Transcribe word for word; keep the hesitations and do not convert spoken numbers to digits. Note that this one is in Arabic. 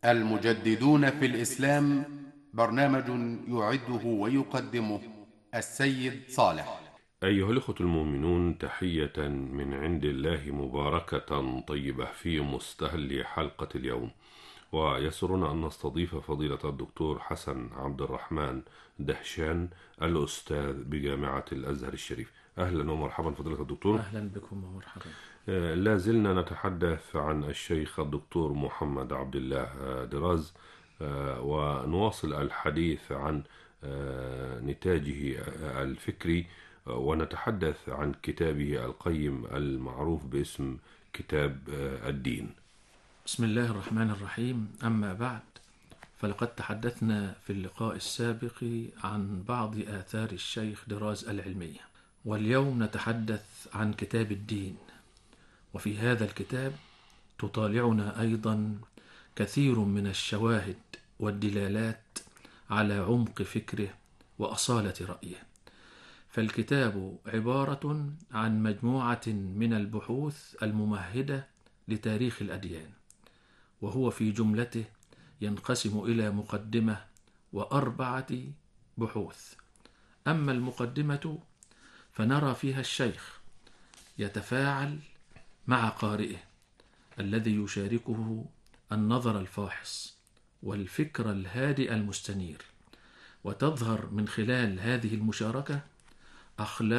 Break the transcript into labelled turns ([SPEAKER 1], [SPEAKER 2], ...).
[SPEAKER 1] المجددون في الإسلام، برنامج يعده ويقدمه السيد صالح.
[SPEAKER 2] أيها الأخوة المؤمنون، تحية من عند الله مباركة طيبة في مستهل حلقة اليوم. ويسرنا أن نستضيف فضيلة الدكتور حسن عبد الرحمن دهشان، الأستاذ بجامعة الأزهر الشريف. أهلا ومرحبا فضيلة الدكتور.
[SPEAKER 3] أهلا بكم ومرحبا.
[SPEAKER 2] آه، لا زلنا نتحدث عن الشيخ الدكتور محمد عبد الله آه، دراز، آه، ونواصل الحديث عن آه، نتاجه آه، الفكري، آه، ونتحدث عن كتابه القيم المعروف باسم كتاب آه، الدين.
[SPEAKER 3] بسم الله الرحمن الرحيم. أما بعد، فلقد تحدثنا في اللقاء السابق عن بعض آثار الشيخ دراز العلمية، واليوم نتحدث عن كتاب الدين. وفي هذا الكتاب تطالعنا أيضا كثير من الشواهد والدلالات على عمق فكره وأصالة رأيه. فالكتاب عبارة عن مجموعة من البحوث الممهدة لتاريخ الأديان، وهو في جملته ينقسم إلى مقدمة وأربعة بحوث. أما المقدمة فنرى فيها الشيخ يتفاعل مع قارئه الذي يشاركه النظر الفاحص والفكر الهادئ المستنير، وتظهر من خلال هذه المشاركة أخلاق